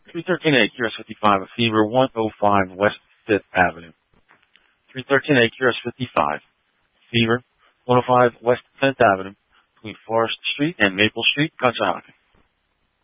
313A QS 55 Fever 105 West 5th Avenue. 313A QS 55 Fever 105 West 5th Avenue between Forest Street and Maple Street, Conshohocken.